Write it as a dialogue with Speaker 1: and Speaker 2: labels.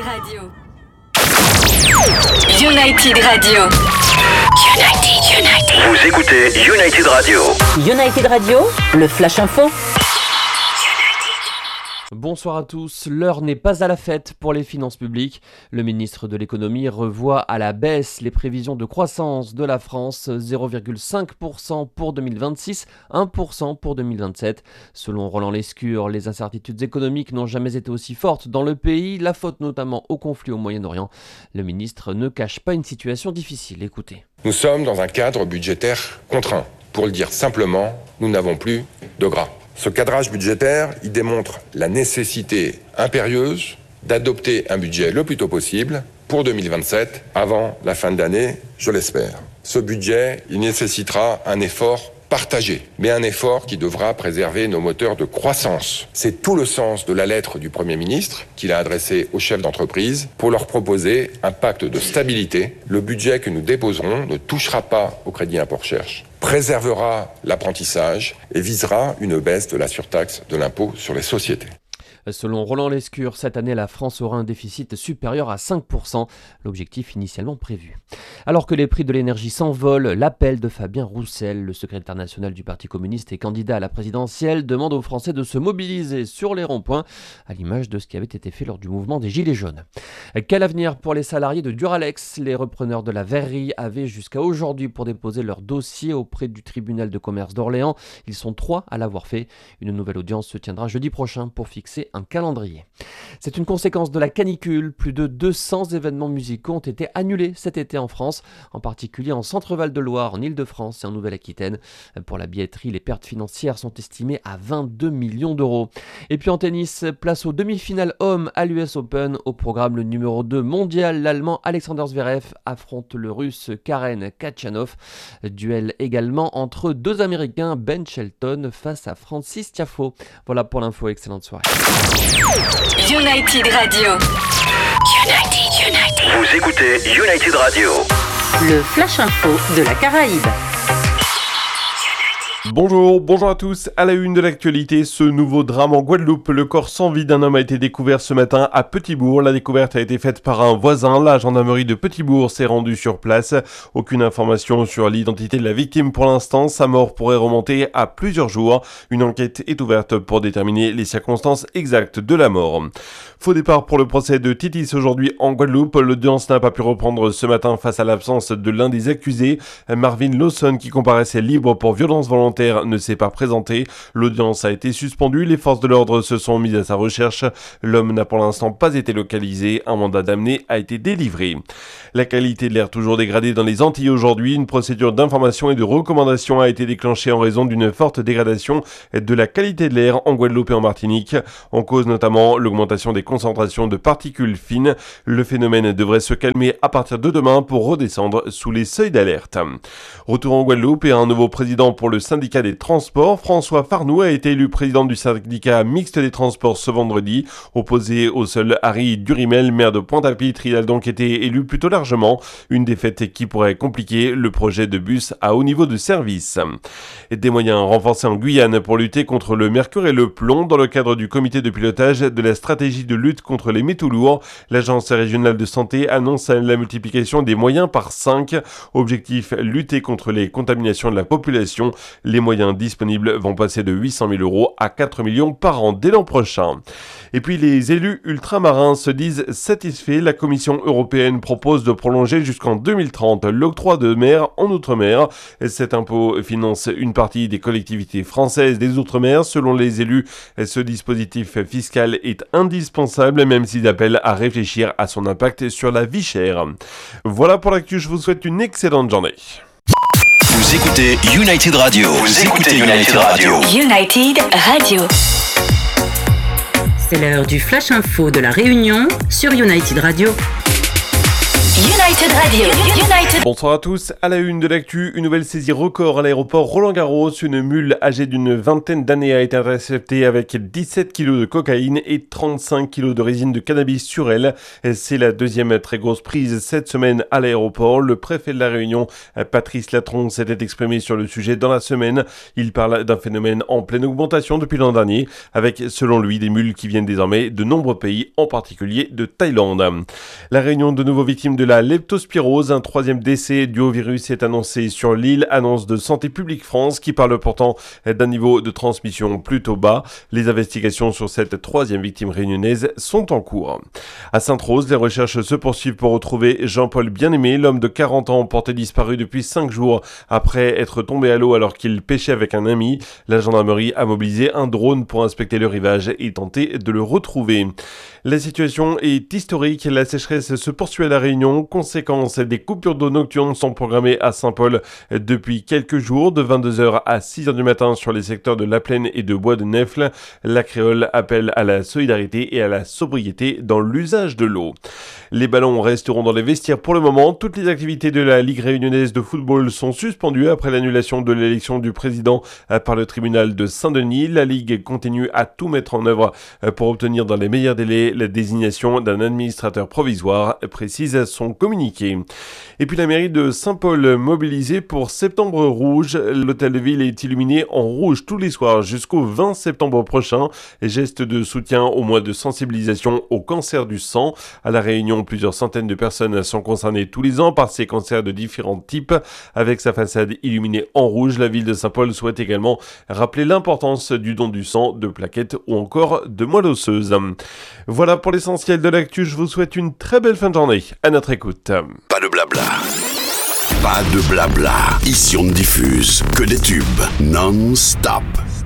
Speaker 1: Radio. United Radio. United.
Speaker 2: Vous écoutez United Radio.
Speaker 3: United Radio, le Flash Info.
Speaker 4: Bonsoir à tous, l'heure n'est pas à la fête pour les finances publiques. Le ministre de l'économie revoit à la baisse les prévisions de croissance de la France, 0,5% pour 2026, 1% pour 2027. Selon Roland Lescure, les incertitudes économiques n'ont jamais été aussi fortes dans le pays, la faute notamment au conflit au Moyen-Orient. Le ministre ne cache pas une situation difficile, écoutez.
Speaker 5: Nous sommes dans un cadre budgétaire contraint. Pour le dire simplement, nous n'avons plus de gras. Ce cadrage budgétaire, il démontre la nécessité impérieuse d'adopter un budget le plus tôt possible pour 2027, avant la fin de l'année, je l'espère. Ce budget, il nécessitera un effort partagé, mais un effort qui devra préserver nos moteurs de croissance. C'est tout le sens de la lettre du Premier ministre qu'il a adressée aux chefs d'entreprise pour leur proposer un pacte de stabilité. Le budget que nous déposerons ne touchera pas au crédit impôt-recherche, préservera l'apprentissage et visera une baisse de la surtaxe de l'impôt sur les sociétés.
Speaker 4: Selon Roland Lescure, cette année, la France aura un déficit supérieur à 5%, l'objectif initialement prévu. Alors que les prix de l'énergie s'envolent, l'appel de Fabien Roussel, le secrétaire national du Parti communiste et candidat à la présidentielle, demande aux Français de se mobiliser sur les ronds-points, à l'image de ce qui avait été fait lors du mouvement des Gilets jaunes. Quel avenir pour les salariés de Duralex ? Les repreneurs de la verrerie avaient jusqu'à aujourd'hui pour déposer leur dossier auprès du tribunal de commerce d'Orléans. Ils sont 3 à l'avoir fait. Une nouvelle audience se tiendra jeudi prochain pour fixer un calendrier. C'est une conséquence de la canicule. Plus de 200 événements musicaux ont été annulés cet été en France, en particulier en Centre-Val de Loire, en Île-de-France et en Nouvelle-Aquitaine. Pour la billetterie, les pertes financières sont estimées à 22 millions d'euros. Et puis en tennis, place aux demi-finales hommes à l'US Open. Au programme, le numéro 2 mondial, l'Allemand Alexander Zverev affronte le Russe Karen Khachanov. Duel également entre deux Américains, Ben Shelton face à Francis Tiafoe. Voilà pour l'info, excellente soirée.
Speaker 1: United Radio. United.
Speaker 2: Vous écoutez United Radio.
Speaker 3: Le Flash Info de la Caraïbe.
Speaker 6: Bonjour à tous. À la une de l'actualité, ce nouveau drame en Guadeloupe. Le corps sans vie d'un homme a été découvert ce matin à Petit-Bourg. La découverte a été faite par un voisin. La gendarmerie de Petit-Bourg s'est rendue sur place. Aucune information sur l'identité de la victime pour l'instant. Sa mort pourrait remonter à plusieurs jours. Une enquête est ouverte pour déterminer les circonstances exactes de la mort. Faux départ pour le procès de Titis aujourd'hui en Guadeloupe. L'audience n'a pas pu reprendre ce matin face à l'absence de l'un des accusés. Marvin Lawson, qui comparaissait libre pour violence volontaire, ne s'est pas présenté. L'audience a été suspendue. Les forces de l'ordre se sont mises à sa recherche. L'homme n'a pour l'instant pas été localisé. Un mandat d'amener a été délivré. La qualité de l'air toujours dégradée dans les Antilles aujourd'hui. Une procédure d'information et de recommandation a été déclenchée en raison d'une forte dégradation de la qualité de l'air en Guadeloupe et en Martinique. En cause notamment l'augmentation des concentrations de particules fines. Le phénomène devrait se calmer à partir de demain pour redescendre sous les seuils d'alerte. Retour en Guadeloupe et un nouveau président pour le syndicat des transports. François Farnoux a été élu président du syndicat mixte des transports ce vendredi. Opposé au seul Harry Durimel, maire de Pointe-à-Pitre, il a donc été élu plutôt largement. Une défaite qui pourrait compliquer le projet de bus à haut niveau de service. Et des moyens renforcés en Guyane pour lutter contre le mercure et le plomb dans le cadre du comité de pilotage de la stratégie de lutte contre les métaux lourds. L'agence régionale de santé annonce la multiplication des moyens par 5. Objectif, lutter contre les contaminations de la population. Les moyens disponibles vont passer de 800 000 € à 4 millions par an dès l'an prochain. Et puis les élus ultramarins se disent satisfaits. La Commission européenne propose de prolonger jusqu'en 2030 l'octroi de mer en Outre-mer. Cet impôt finance une partie des collectivités françaises des Outre-mer. Selon les élus, ce dispositif fiscal est indispensable, même s'ils appellent à réfléchir à son impact sur la vie chère. Voilà pour l'actu, je vous souhaite une excellente journée.
Speaker 2: Vous écoutez United Radio. Vous écoutez United Radio.
Speaker 1: United Radio.
Speaker 3: C'est l'heure du Flash Info de la Réunion sur United Radio.
Speaker 1: United Radio. United.
Speaker 6: Bonsoir à tous, à la une de l'actu, une nouvelle saisie record à l'aéroport Roland-Garros. Une mule âgée d'une vingtaine d'années a été interceptée avec 17 kg de cocaïne et 35 kg de résine de cannabis sur elle. C'est la deuxième très grosse prise cette semaine à l'aéroport. Le préfet de la Réunion, Patrice Latron, s'était exprimé sur le sujet dans la semaine. Il parle d'un phénomène en pleine augmentation depuis l'an dernier, avec selon lui des mules qui viennent désormais de nombreux pays, en particulier de Thaïlande. La Réunion, de nouveau victime de la leptospirose, un troisième décès dû au virus est annoncé sur l'île, annonce de Santé publique France qui parle pourtant d'un niveau de transmission plutôt bas. Les investigations sur cette troisième victime réunionnaise sont en cours. À Sainte-Rose, les recherches se poursuivent pour retrouver Jean-Paul Bien-Aimé, l'homme de 40 ans porté disparu depuis 5 jours après être tombé à l'eau alors qu'il pêchait avec un ami. La gendarmerie a mobilisé un drone pour inspecter le rivage et tenter de le retrouver. La situation est historique, la sécheresse se poursuit à La Réunion. Conséquence, des coupures d'eau nocturnes sont programmées à Saint-Paul depuis quelques jours, de 22h à 6h du matin sur les secteurs de La Plaine et de Bois de Nèfles. La Créole appelle à la solidarité et à la sobriété dans l'usage de l'eau. Les ballons resteront dans les vestiaires pour le moment. Toutes les activités de la Ligue réunionnaise de football sont suspendues après l'annulation de l'élection du président par le tribunal de Saint-Denis. La Ligue continue à tout mettre en œuvre pour obtenir dans les meilleurs délais la désignation d'un administrateur provisoire, précise son communiqué. Et puis la mairie de Saint-Paul mobilisée pour Septembre Rouge. L'hôtel de ville est illuminé en rouge tous les soirs jusqu'au 20 septembre prochain. Geste de soutien au mois de sensibilisation au cancer du sang. À La Réunion, plusieurs centaines de personnes sont concernées tous les ans par ces cancers de différents types. Avec sa façade illuminée en rouge, la ville de Saint-Paul souhaite également rappeler l'importance du don du sang, de plaquettes ou encore de moelle osseuse. Voilà pour l'essentiel de l'actu, je vous souhaite une très belle fin de journée. À notre écoute.
Speaker 2: Pas de blabla. Pas de blabla. Ici on ne diffuse que des tubes non-stop.